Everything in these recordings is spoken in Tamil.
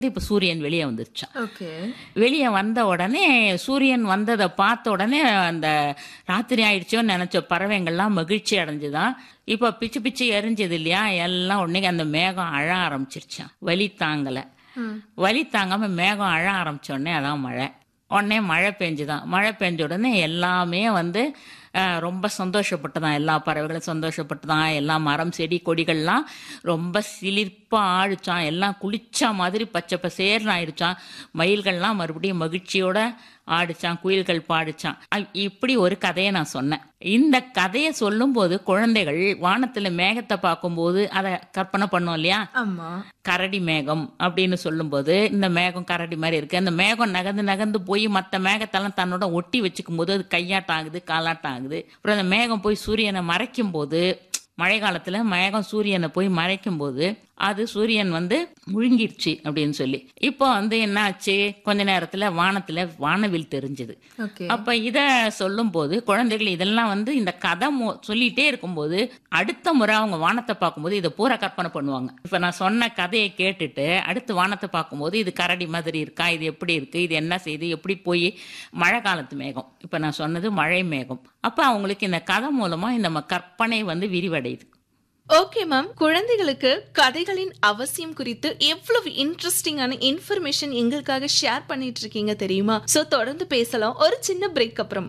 இப்ப சூரியன் வெளியே வந்துருச்சான். ஓகே. வெளியே வந்த உடனே சூரியன் வந்ததை பார்த்த உடனே அந்த ராத்திரி ஆயிடுச்சோன்னு நினைச்ச பறவைங்கள்லாம் மகிழ்ச்சி அடைஞ்சுதான். இப்ப பிச்சு பிச்சு எரிஞ்சது இல்லையா, எல்லாம் உடனே அந்த மேகம் அழ ஆரம்பிச்சிருச்சான். வலி தாங்கல. வலி தாங்காம மேகம் அழ ஆரம்பிச்ச உடனே அதான் மழை. உடனே மழை பெஞ்சுதான். மழை பெஞ்ச உடனே எல்லாமே ரொம்ப சந்தோஷப்பட்டுதான். எல்லா பறவைகளும் சந்தோஷப்பட்டுதான். எல்லா மரம் செடி கொடிகள்லாம் ரொம்ப சிலிர்ப்பா ஆடிச்சான். எல்லாம் குளிச்சா மாதிரி பச்சை பசேர்னு ஆயிடுச்சான். மயில்கள்லாம் மறுபடியும் மகிழ்ச்சியோட ஆடிச்சான். குயில்கள் பாடிச்சான். இப்படி ஒரு கதையை நான் சொன்னேன். இந்த கதையை சொல்லும் போது குழந்தைகள் வானத்துல மேகத்தை பார்க்கும்போது அதை கற்பனை பண்ணோம் இல்லையா. ஆமா. கரடி மேகம் அப்படின்னு சொல்லும் போது இந்த மேகம் கரடி மாதிரி இருக்கு. அந்த மேகம் நகர்ந்து நகர்ந்து போய் மற்ற மேகத்தெல்லாம் தன்னோட ஒட்டி வச்சுக்கும் போது அது கையாட்டம் ஆகுது, காலாட்டம் ஆகுது. அப்புறம் அந்த மேகம் போய் சூரியனை மறைக்கும் போது, மழை காலத்துல மேகம் சூரியனை போய் மறைக்கும் போது அது சூரியன் முழுங்கிருச்சு அப்படின்னு சொல்லி இப்போ என்ன ஆச்சு, கொஞ்ச நேரத்துல வானத்துல வானவில் தெரிஞ்சது. அப்ப இத சொல்லும் போது குழந்தைகள் இதெல்லாம் இந்த கதை சொல்லிட்டே இருக்கும்போது அடுத்த முறை அவங்க வானத்தை பார்க்கும்போது இதை பூரா கற்பனை பண்ணுவாங்க. இப்ப நான் சொன்ன கதையை கேட்டுட்டு அடுத்து வானத்தை பார்க்கும்போது இது கரடி மாதிரி இருக்கா, இது எப்படி இருக்கு, இது என்ன செய்யுது, எப்படி போய் மழை காலத்து மேகம், இப்ப நான் சொன்னது மழை மேகம். அப்ப அவங்களுக்கு இந்த கதை மூலமா இந்த கற்பனை விரிவடையுது. ஓகே மேம், குழந்தைகளுக்கு கதைகளின் அவசியம் குறித்து எவ்வளவு இன்ட்ரெஸ்டிங்கான இன்ஃபர்மேஷன் எங்களுக்காக ஷேர் பண்ணிட்டு இருக்கீங்க தெரியுமா? சோ தொடர்ந்து பேசலாம் ஒரு சின்ன பிரேக் அப்புறம்.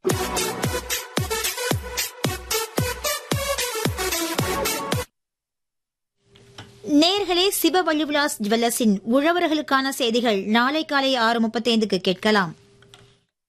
நேர்களே, சிவவல்லிவிலாஸ் ஜுவல்லர்ஸின் உழவர்களுக்கான செய்திகள் நாளை காலை 6:35 கேட்கலாம்.